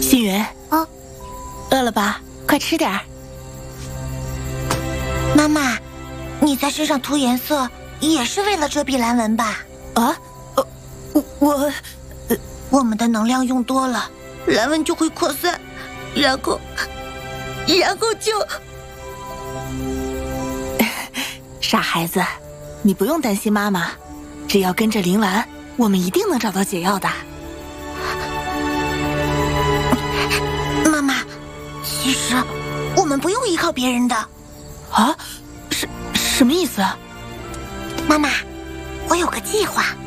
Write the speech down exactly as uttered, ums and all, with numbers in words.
新云， 啊， 饿了吧？快吃点儿。 妈妈，你在身上涂颜色也是为了遮蔽蓝纹吧？ 啊，呃，我我， 呃，我们的能量用多了，蓝纹就会扩散，然后，然后就…… 傻孩子，你不用担心妈妈，只要跟着铃兰，我们一定能找到解药的。 妈妈，其实我们不用依靠别人的。 啊？什什么意思？ 妈妈，我有个计划。